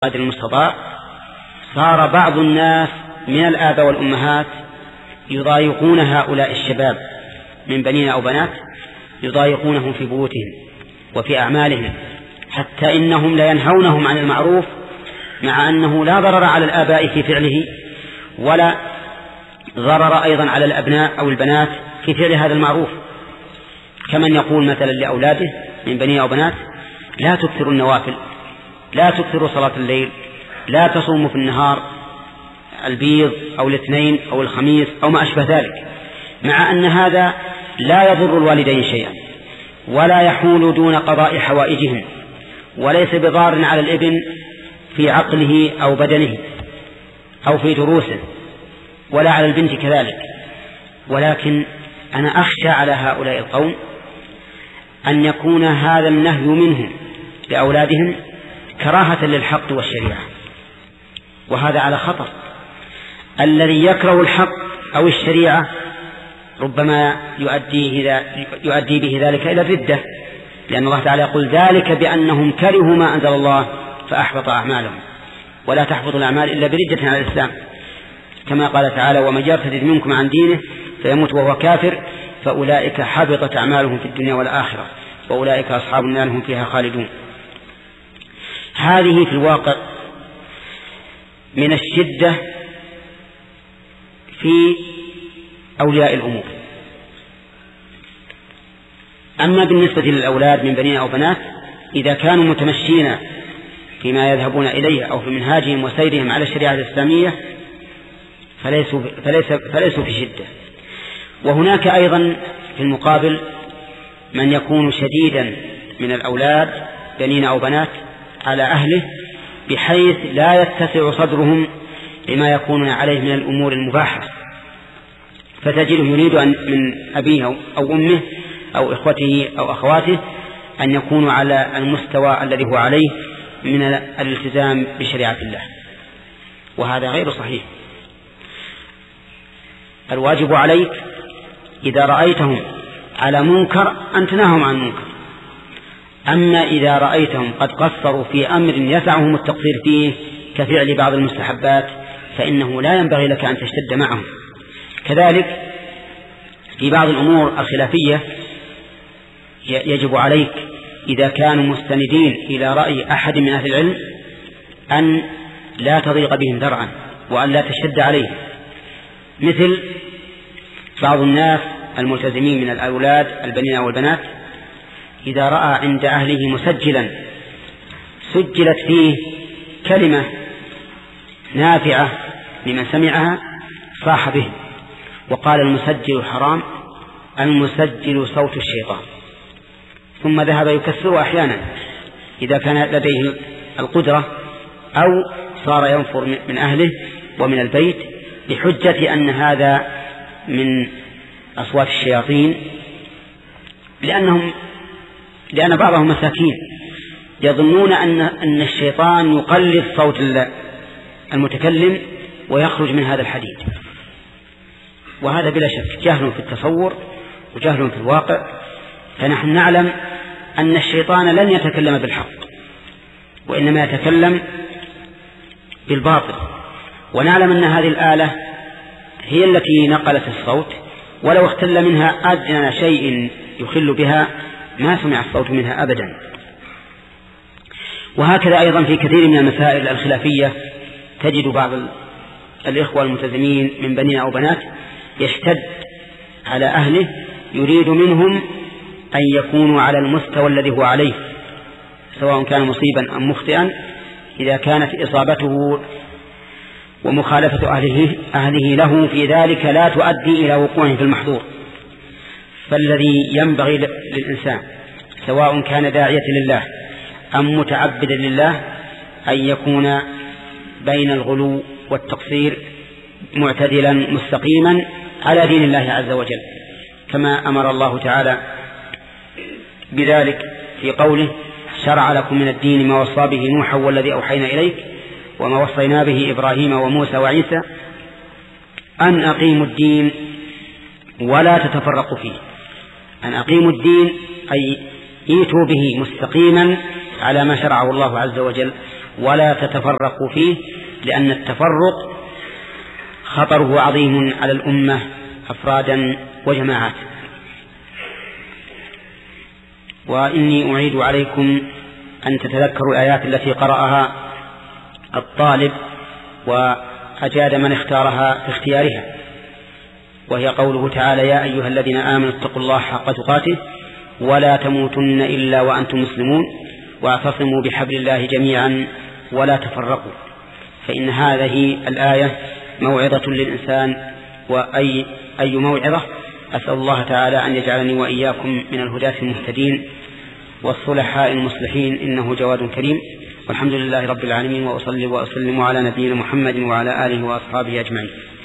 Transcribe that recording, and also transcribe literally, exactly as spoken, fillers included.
قدر المستطاع. صار بعض الناس من الآباء والأمهات يضايقون هؤلاء الشباب من بنين أو بنات، يضايقونهم في بيوتهم وفي أعمالهم، حتى إنهم لا ينهونهم عن المعروف، مع أنه لا ضرر على الآباء في فعله ولا ضرر أيضا على الأبناء أو البنات في فعل هذا المعروف. كمن يقول مثلا لأولاده من بنين أو بنات: لا تكثروا النوافل، لا تكثروا صلاة الليل، لا تصوموا في النهار البيض أو الاثنين أو الخميس أو ما أشبه ذلك، مع أن هذا لا يضر الوالدين شيئا ولا يحول دون قضاء حوائجهم، وليس بضار على الابن في عقله أو بدنه أو في دروسه، ولا على البنت كذلك. ولكن أنا أخشى على هؤلاء القوم أن يكون هذا النهي منهم لأولادهم كراهة للحق والشريعة، وهذا على خطر. الذي يكره الحق أو الشريعة ربما يؤدي, يؤدي به ذلك إلى الردة، لأن الله تعالى يقول: ذلك بأنهم كرهوا ما أنزل الله فأحبط أعمالهم. ولا تحبط الأعمال إلا بردة على الإسلام، كما قال تعالى: ومن يرتد منكم عن دينه فيموت وهو كافر فأولئك حبطت أعمالهم في الدنيا والآخرة وأولئك أصحاب النار هم فيها خالدون. هذه في الواقع من الشدة في أولياء الأمور. أما بالنسبة للأولاد من بنين أو بنات، إذا كانوا متمشين فيما يذهبون إليه أو في منهاجهم وسيرهم على الشريعة الإسلامية فليسوا, فليس فليسوا في شدة. وهناك أيضا في المقابل من يكون شديدا من الأولاد بنين أو بنات على أهله، بحيث لا يتسع صدرهم لما يكون عليه من الأمور المباحة، فتجده يريد أن من أبيه أو أمه أو إخوته أو أخواته أن يكونوا على المستوى الذي هو عليه من الالتزام بشريعة الله، وهذا غير صحيح. الواجب عليك إذا رأيتهم على منكر أن تنههم عن منكر، أما إذا رأيتهم قد قصروا في أمر يسعهم التقصير فيه كفعل بعض المستحبات فإنه لا ينبغي لك أن تشتد معهم. كذلك في بعض الأمور الخلافية يجب عليك إذا كانوا مستندين إلى رأي أحد من أهل العلم أن لا تضيق بهم ذرعا وأن لا تشد عليهم، مثل بعض الناس الملتزمين من الأولاد البنين والبنات إذا رأى عند أهله مسجلا سجلت فيه كلمة نافعة لمن سمعها صاح به وقال: المسجل حرام، المسجل صوت الشيطان، ثم ذهب يكسره أحيانا إذا كان لديه القدرة، أو صار ينفر من أهله ومن البيت بحجة أن هذا من أصوات الشياطين، لأنهم لأن بعضهم مساكين يظنون أن أن الشيطان يقلد صوت المتكلم ويخرج من هذا الحديد، وهذا بلا شك جهل في التصور وجهل في الواقع. فنحن نعلم أن الشيطان لن يتكلم بالحق، وإنما يتكلم بالباطل، ونعلم أن هذه الآلة هي التي نقلت الصوت، ولو اختل منها أدنى شيء يخل بها ما سمع الصوت منها أبدا. وهكذا أيضا في كثير من المسائل الخلافية تجد بعض الإخوة الملتزمين من بنين أو بنات يشتد على أهله، يريد منهم أن يكونوا على المستوى الذي هو عليه، سواء كان مصيبا أم مخطئا، إذا كانت إصابته ومخالفة أهله, أهله له في ذلك لا تؤدي إلى وقوعه في المحظور. فالذي ينبغي للإنسان سواء كان داعية لله أم متعبدا لله أن يكون بين الغلو والتقصير معتدلا مستقيما على دين الله عز وجل، كما أمر الله تعالى بذلك في قوله: شرع لكم من الدين ما وصى به نوحا والذي أوحينا إليك وما وصينا به إبراهيم وموسى وعيسى أن أقيموا الدين ولا تتفرقوا فيه. أن أقيموا الدين أي ايتوا به مستقيما على ما شرعه الله عز وجل ولا تتفرقوا فيه، لأن التفرق خطره عظيم على الأمة أفرادا وجماعات. وإني أعيد عليكم أن تتذكروا الآيات التي قرأها الطالب وأجاد من اختارها في اختيارها، وهي قوله تعالى: يا أيها الذين آمنوا اتقوا الله حق تقاته ولا تموتن إلا وأنتم مسلمون واعتصموا بحبل الله جميعا ولا تفرقوا. فإن هذه الآية موعظة للإنسان، وأي أي موعظة. أسأل الله تعالى أن يجعلني وإياكم من الهداة المهتدين والصلحاء المصلحين، إنه جواد كريم. والحمد لله رب العالمين، وأصلي وأسلم على نبينا محمد وعلى آله وأصحابه أجمعين.